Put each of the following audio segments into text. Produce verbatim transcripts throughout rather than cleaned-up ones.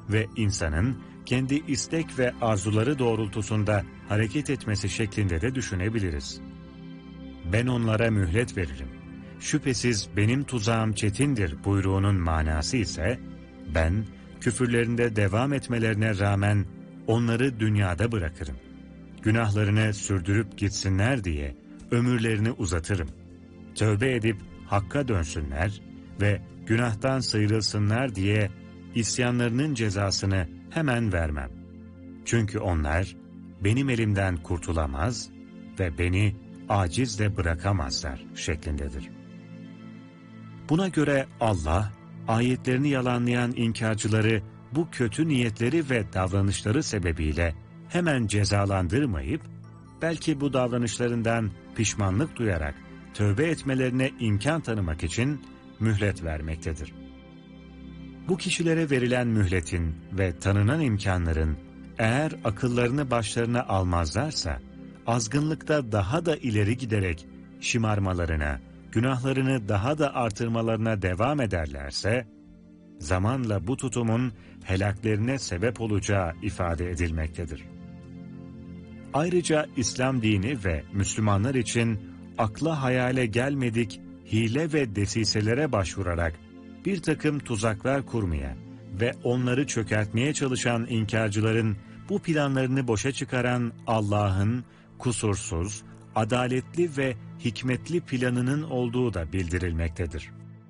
ve insanın kendi istek ve arzuları doğrultusunda hareket etmesi şeklinde de düşünebiliriz. Ben onlara mühlet veririm. Şüphesiz benim tuzağım çetindir buyruğunun manası ise, ben küfürlerinde devam etmelerine rağmen onları dünyada bırakırım. Günahlarını sürdürüp gitsinler diye ömürlerini uzatırım. Tövbe edip hakka dönsünler ve günahtan sıyrılsınlar diye isyanlarının cezasını hemen vermem. Çünkü onlar benim elimden kurtulamaz ve beni aciz de bırakamazlar şeklindedir. Buna göre Allah, ayetlerini yalanlayan inkarcıları bu kötü niyetleri ve davranışları sebebiyle hemen cezalandırmayıp, belki bu davranışlarından pişmanlık duyarak tövbe etmelerine imkan tanımak için mühlet vermektedir. Bu kişilere verilen mühletin ve tanınan imkanların eğer akıllarını başlarına almazlarsa, azgınlıkta daha da ileri giderek şımarmalarına, günahlarını daha da artırmalarına devam ederlerse, zamanla bu tutumun helaklerine sebep olacağı ifade edilmektedir. Ayrıca İslam dini ve Müslümanlar için akla hayale gelmedik hile ve desiselere başvurarak bir takım tuzaklar kurmaya ve onları çökertmeye çalışan inkarcıların bu planlarını boşa çıkaran Allah'ın kusursuz, adaletli ve hikmetli planının olduğu da bildirilmektedir.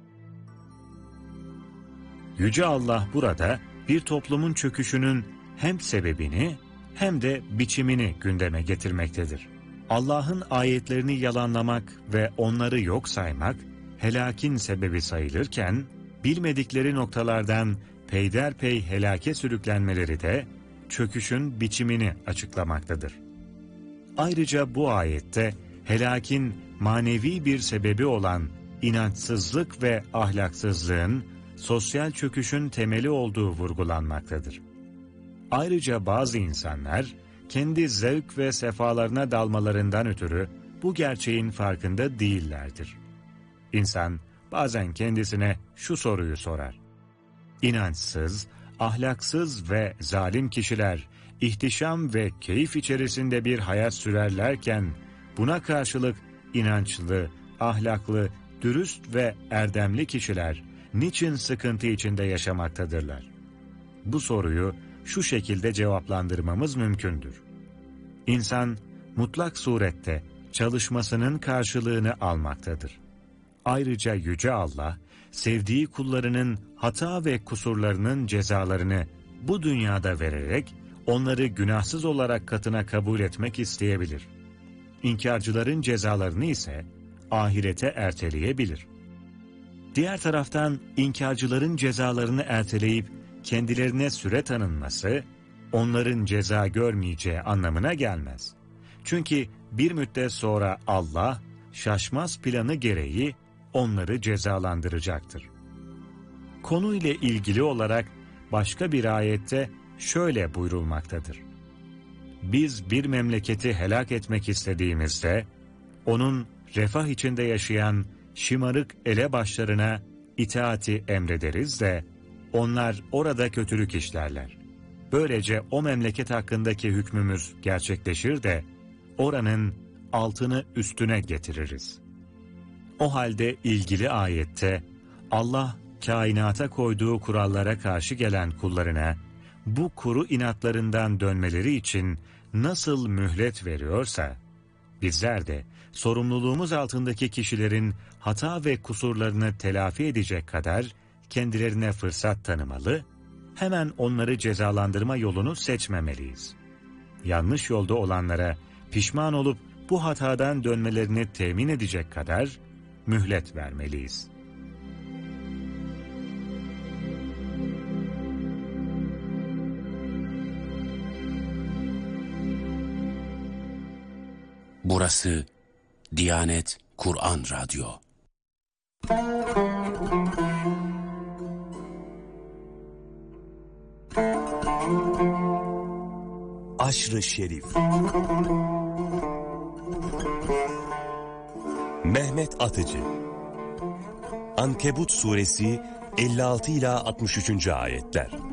Yüce Allah burada bir toplumun çöküşünün hem sebebini hem de biçimini gündeme getirmektedir. Allah'ın ayetlerini yalanlamak ve onları yok saymak helakin sebebi sayılırken, bilmedikleri noktalardan peyderpey helake sürüklenmeleri de çöküşün biçimini açıklamaktadır. Ayrıca bu ayette helakin manevi bir sebebi olan inançsızlık ve ahlaksızlığın sosyal çöküşün temeli olduğu vurgulanmaktadır. Ayrıca bazı insanlar kendi zevk ve sefalarına dalmalarından ötürü bu gerçeğin farkında değillerdir. İnsan bazen kendisine şu soruyu sorar: İnançsız, ahlaksız ve zalim kişiler ihtişam ve keyif içerisinde bir hayat sürerlerken, buna karşılık inançlı, ahlaklı, dürüst ve erdemli kişiler niçin sıkıntı içinde yaşamaktadırlar? Bu soruyu şu şekilde cevaplandırmamız mümkündür. İnsan mutlak surette çalışmasının karşılığını almaktadır. Ayrıca Yüce Allah, sevdiği kullarının hata ve kusurlarının cezalarını bu dünyada vererek onları günahsız olarak katına kabul etmek isteyebilir. İnkarcıların cezalarını ise ahirete erteleyebilir. Diğer taraftan inkarcıların cezalarını erteleyip kendilerine süre tanınması, onların ceza görmeyeceği anlamına gelmez. Çünkü bir müddet sonra Allah, şaşmaz planı gereği onları cezalandıracaktır. Konuyla ilgili olarak başka bir ayette şöyle buyurulmaktadır: Biz bir memleketi helak etmek istediğimizde, onun refah içinde yaşayan şımarık elebaşlarına itaati emrederiz de, onlar orada kötülük işlerler. Böylece o memleket hakkındaki hükmümüz gerçekleşir de, oranın altını üstüne getiririz. O halde ilgili ayette, Allah kainata koyduğu kurallara karşı gelen kullarına, bu kuru inatlarından dönmeleri için nasıl mühlet veriyorsa, bizler de sorumluluğumuz altındaki kişilerin hata ve kusurlarını telafi edecek kadar kendilerine fırsat tanımalı, hemen onları cezalandırma yolunu seçmemeliyiz. Yanlış yolda olanlara pişman olup bu hatadan dönmelerini temin edecek kadar mühlet vermeliyiz. Burası Diyanet Kur'an Radyo. Aşr-ı Şerif. Mehmet Atıcı. Ankebut suresi elli altı ila altmış üçüncü ayetler.